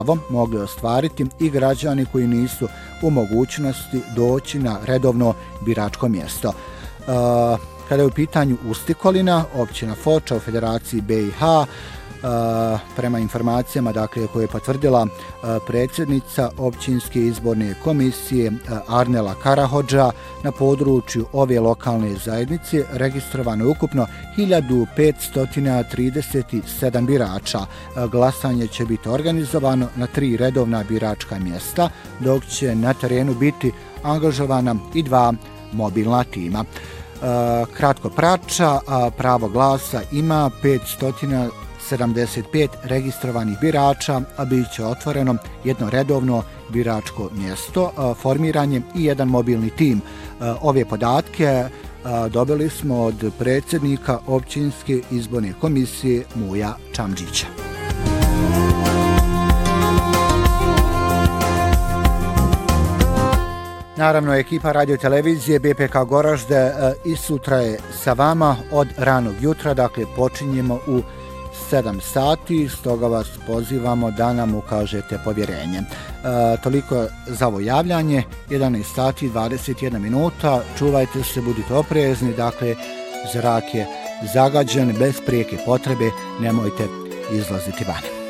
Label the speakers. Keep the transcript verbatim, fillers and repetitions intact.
Speaker 1: mogli ostvariti i građani koji nisu u mogućnosti doći na redovno biračko mjesto. Kada je u pitanju Ustikolina, općina Foča u Federaciji B i H, prema informacijama dakle, koje je potvrdila predsjednica općinske izborne komisije Arnela Karahodža, na području ove lokalne zajednice registrovano je ukupno hiljadu petsto trideset sedam birača. Glasanje će biti organizovano na tri redovna biračka mjesta, dok će na terenu biti angažovana i dva mobilna tima. Kratko Prača, pravo glasa ima petsto sedamdeset pet registrovanih birača, a bit će otvoreno jedno redovno biračko mjesto, formiranjem i jedan mobilni tim. Ove podatke dobili smo od predsjednika općinske izborne komisije Muja Čamđića. Naravno, ekipa radio televizije B P K Goražde i sutra je sa vama od ranog jutra, dakle počinjemo u sedam sati, stoga vas pozivamo da nam ukažete povjerenje. E, toliko za ovo javljanje, jedanaest sati dvadeset jedna minuta, čuvajte se, budite oprezni, dakle zrak je zagađen, bez prijeke potrebe nemojte izlaziti van.